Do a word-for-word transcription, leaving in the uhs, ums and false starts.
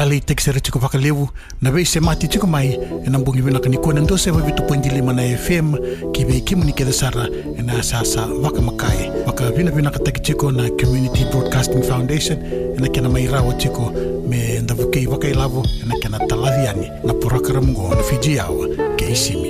tali teksere tiko whakalewu na wei se mati tiko mai e nambungi wina kaniko na ndose wa vitu pointi lima na F M ki wei kimu ni keda sara e na asasa waka makai waka wina wina kataki tiko na Community Broadcasting Foundation e na kena mai rawa tiko me ndavukei waka ilavo e na kena talaviani na purakaramungo na Fiji awa ke isimi